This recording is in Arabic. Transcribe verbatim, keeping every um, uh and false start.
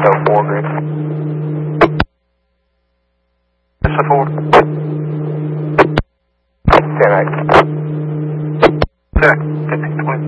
Echo four, Green. This is four. ten eight. Check.